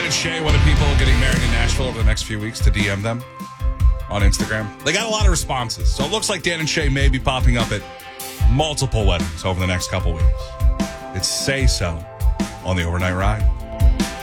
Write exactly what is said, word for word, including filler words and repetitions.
and Shay wanted people getting married in Nashville over the next few weeks to D M them on Instagram. They got a lot of responses. So it looks like Dan and Shay may be popping up at multiple weddings over the next couple weeks. It's Say So on the Overnight Ride.